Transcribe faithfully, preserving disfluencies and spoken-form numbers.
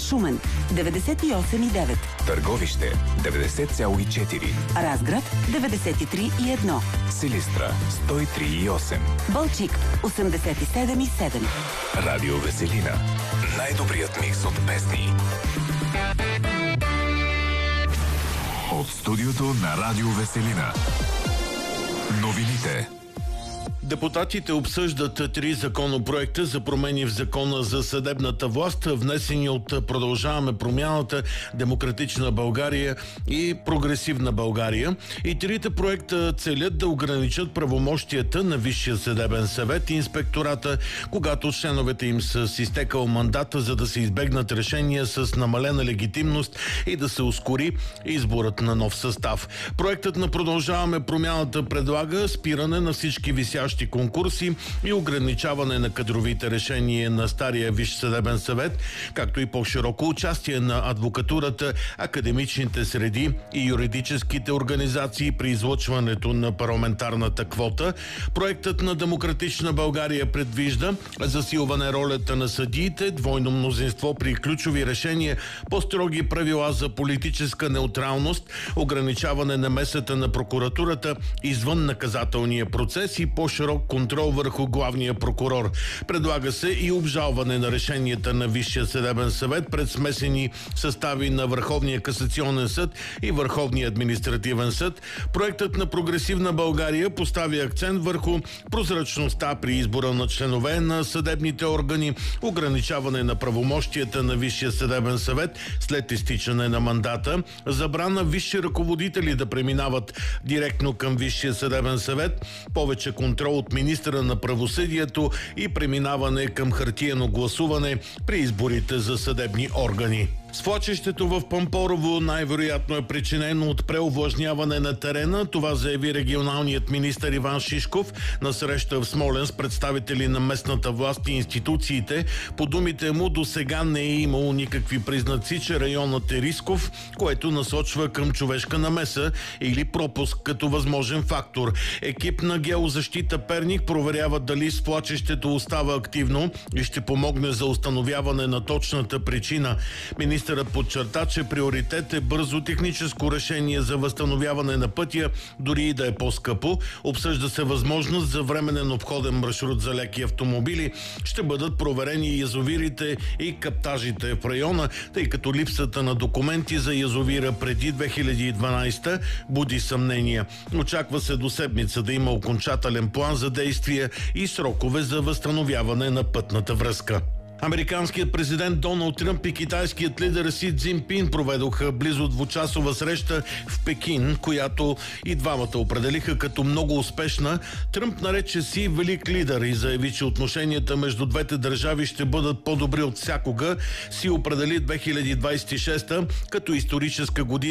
Шумен деветдесет и осем и девет, Търговище деветдесет цяло и четири, Разград деветдесет и три и едно, Силистра сто и три и осем, Балчик осемдесет и седем и седем. Радио Веселина. Най-добрият микс от песни. От студиото на Радио Веселина. Новините. Депутатите обсъждат три законопроекта за промени в закона за съдебната власт, внесени от Продължаваме промяната, Демократична България и Прогресивна България. И трите проекта целят да ограничат правомощията на Висшия съдебен съвет и инспектората, когато членовете им са с изтекал мандата, за да се избегнат решения с намалена легитимност и да се ускори изборът на нов състав. Проектът на Продължаваме промяната предлага спиране на всички висящи конкурси и ограничаване на кадровите решения на стария Висш съдебен съвет, както и по-широко участие на адвокатурата, академичните среди и юридическите организации при излъчването на парламентарната квота. Проектът на Демократична България предвижда засилване ролята на съдиите, двойно мнозинство при ключови решения, по-строги правила за политическа неутралност, ограничаване на месата на прокуратурата извън наказателния процес и по-широк контрол върху главния прокурор. Предлага се и обжалване на решенията на Висшия съдебен съвет пред смесени състави на Върховния касационен съд и Върховния административен съд. Проектът на Прогресивна България поставя акцент върху прозрачността при избора на членове на съдебните органи, ограничаване на правомощията на Висшия съдебен съвет след изтичане на мандата, забрана висши ръководители да преминават директно към Висшия съдебен съвет, повече контрол от министъра на правосъдието и преминаване към хартиено гласуване при изборите за съдебни органи. Свлачището в Пампорово най-вероятно е причинено от преовлажняване на терена. Това заяви регионалният министър Иван Шишков на среща в Смолян с представители на местната власт и институциите. По думите му, до сега не е имало никакви признаци, че районът е рисков, което насочва към човешка намеса или пропуск като възможен фактор. Екип на Геозащита Перник проверява дали свлачището остава активно и ще помогне за установяване на точната причина. Министърът подчерта, че приоритет е бързо техническо решение за възстановяване на пътя, дори и да е по-скъпо. Обсъжда се възможност за временен обходен маршрут за леки автомобили. Ще бъдат проверени язовирите и каптажите в района, тъй като липсата на документи за язовира преди две хиляди и дванадесета буди съмнения. Очаква се до седмица да има окончателен план за действие и срокове за възстановяване на пътната връзка. Американският президент Доналд Тръмп и китайският лидер Си Цзинпин проведоха близо двучасова среща в Пекин, която и двамата определиха като много успешна. Тръмп нарече Си велик лидер и заяви, че отношенията между двете държави ще бъдат по-добри от всякога. Си определи две хиляди двадесет и шеста като историческа година